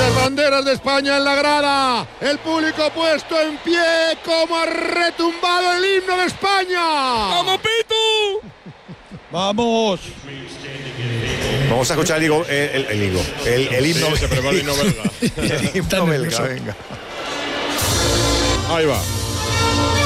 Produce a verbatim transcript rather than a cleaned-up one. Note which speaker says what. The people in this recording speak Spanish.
Speaker 1: Muchas banderas de España en la grada. El público puesto en pie. Como ha retumbado el himno de España.
Speaker 2: ¡Vamos, Pitu!
Speaker 3: ¡Vamos!
Speaker 4: Vamos a escuchar el, higo, el, el, el, higo, el, el himno.
Speaker 2: Sí, se prepara el himno belga.
Speaker 4: El himno belga, venga.
Speaker 2: Ahí va.